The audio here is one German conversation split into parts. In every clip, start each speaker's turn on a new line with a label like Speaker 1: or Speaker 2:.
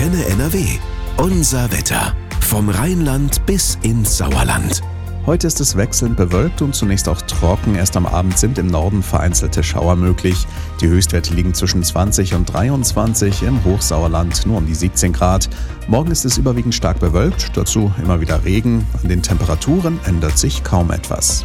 Speaker 1: Antenne NRW. Unser Wetter. Vom Rheinland bis ins Sauerland.
Speaker 2: Heute ist es wechselnd bewölkt und zunächst auch trocken. Erst am Abend sind im Norden vereinzelte Schauer möglich. Die Höchstwerte liegen zwischen 20 und 23, im Hochsauerland nur um die 17 Grad. Morgen ist es überwiegend stark bewölkt, dazu immer wieder Regen. An den Temperaturen ändert sich kaum etwas.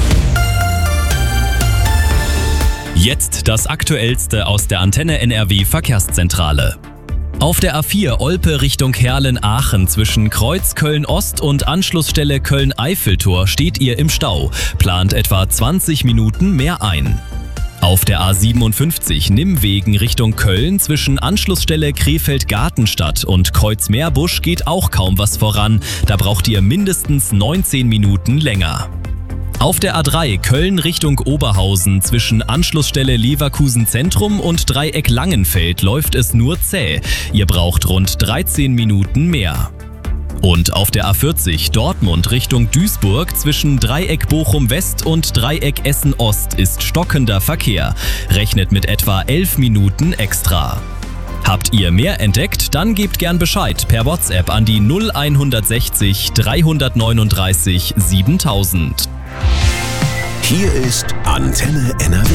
Speaker 3: Jetzt das Aktuellste aus der Antenne NRW Verkehrszentrale. Auf der A4 Olpe Richtung Herlen-Aachen zwischen Kreuz Köln-Ost und Anschlussstelle Köln-Eiffeltor steht ihr im Stau. Plant etwa 20 Minuten mehr ein. Auf der A57 Nimmwegen Richtung Köln zwischen Anschlussstelle Krefeld-Gartenstadt und Kreuz-Meerbusch geht auch kaum was voran. Da braucht ihr mindestens 19 Minuten länger. Auf der A3 Köln Richtung Oberhausen zwischen Anschlussstelle Leverkusen Zentrum und Dreieck Langenfeld läuft es nur zäh. Ihr braucht rund 13 Minuten mehr. Und auf der A40 Dortmund Richtung Duisburg zwischen Dreieck Bochum West und Dreieck Essen Ost ist stockender Verkehr. Rechnet mit etwa 11 Minuten extra. Habt ihr mehr entdeckt? Dann gebt gern Bescheid per WhatsApp an die 0160 339 7000.
Speaker 1: Hier ist Antenne NRW.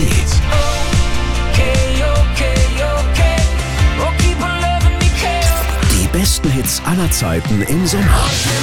Speaker 1: Die besten Hits aller Zeiten im Sommer.